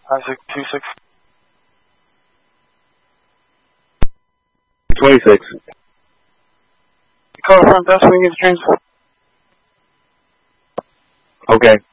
I-626. 26. Call the front desk when you get the transfer. Okay.